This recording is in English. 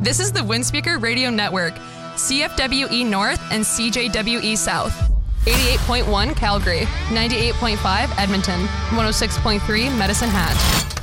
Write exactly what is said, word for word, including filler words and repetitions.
This is the Windspeaker Radio Network, C F W E North and C J W E South. eighty-eight point one Calgary, ninety-eight point five Edmonton, one oh six point three Medicine Hat.